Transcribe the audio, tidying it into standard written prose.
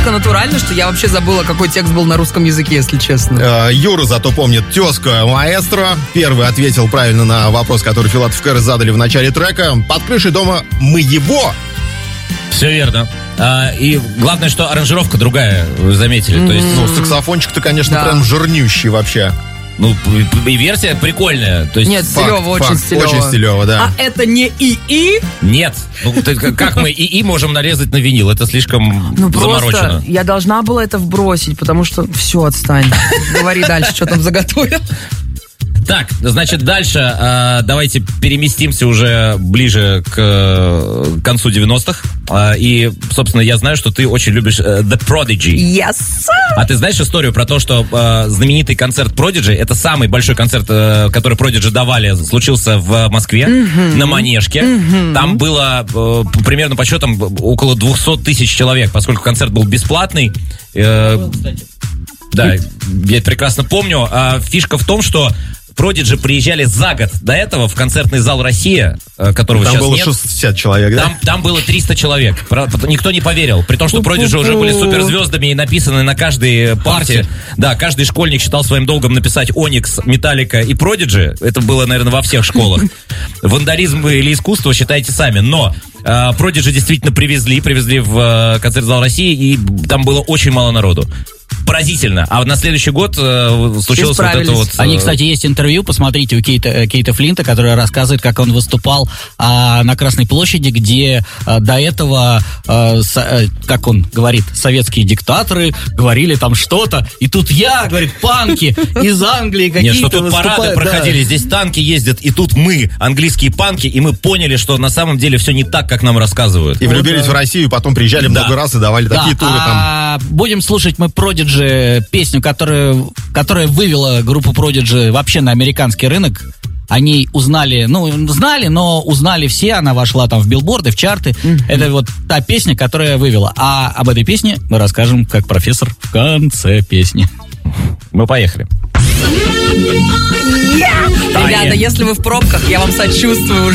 настолько натурально, что я вообще забыла, какой текст был на русском языке, если честно. Юра зато помнит тезка маэстро. Первый ответил правильно на вопрос, который Филатов Кэры задали в начале трека. Под крышей дома мы его. Все верно. И главное, что аранжировка другая, вы заметили. То есть, саксофончик-то, конечно, прям жирнющий вообще. Ну, и версия прикольная. То есть, нет, стилево, очень стилево. Очень стилево, да. А это не ИИ? Нет. Ну, как мы ИИ можем нарезать на винил? Это слишком заморочено. Просто я должна была это вбросить, потому что... Все, отстань. Говори дальше, что там заготовил. Так, значит, дальше давайте переместимся уже ближе к концу 90-х. И, собственно, я знаю, что ты очень любишь The Prodigy. Yes. А ты знаешь историю про то, что знаменитый концерт Prodigy, это самый большой концерт, который Prodigy давали, случился в Москве, на Манежке. Там было примерно по счетам около 200 тысяч человек, поскольку концерт был бесплатный. Да, я прекрасно помню. Фишка в том, что Prodigy приезжали за год до этого в концертный зал «Россия», которого там сейчас было нет. 60 человек, да? Там было 300 человек. Никто не поверил. При том, что Prodigy уже были суперзвездами и написаны на каждой партии. Да, каждый школьник считал своим долгом написать Onyx, Metallica и Prodigy. Это было, наверное, во всех школах. Вандализм или искусство считайте сами. Но Prodigy действительно привезли в концертный-зал «России», и там было очень мало народу. Поразительно. А на следующий год случилось вот это вот... Они, кстати, есть интервью, посмотрите, у Кейта Флинта, который рассказывает, как он выступал на Красной площади, где до этого, как он говорит, советские диктаторы говорили там что-то, и тут говорит, панки из Англии какие-то. Нет, что тут парады проходили, здесь танки ездят, и тут мы, английские панки, и мы поняли, что на самом деле все не так, как нам рассказывают. И влюбились в Россию, потом приезжали много раз и давали такие туры там. Будем слушать мы Prodigy, песню, которая вывела группу Prodigy вообще на американский рынок. Они знали, но узнали все, она вошла там в билборды, в чарты. Это вот та песня, которая вывела. А об этой песне мы расскажем, как профессор, в конце песни. Мы поехали. Ребята, если вы в пробках, я вам сочувствую.